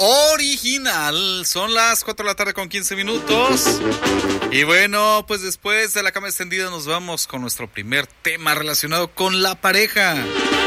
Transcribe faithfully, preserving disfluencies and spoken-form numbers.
original. Son las cuatro de la tarde con quince minutos. Y bueno, pues después de la cama extendida nos vamos con nuestro primer tema relacionado con la pareja.